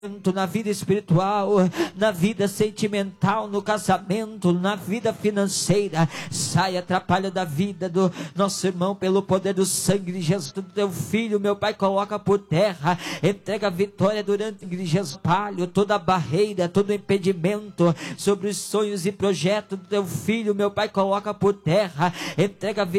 na vida espiritual, na vida sentimental, no casamento, na vida financeira. Sai, atrapalha da vida do nosso irmão pelo poder do sangue de Jesus, do teu filho, meu Pai, coloca por terra, entrega a vitória durante a Jesus, palho, toda barreira, todo impedimento sobre os sonhos e projetos do teu filho, meu Pai, coloca por terra, entrega a vitória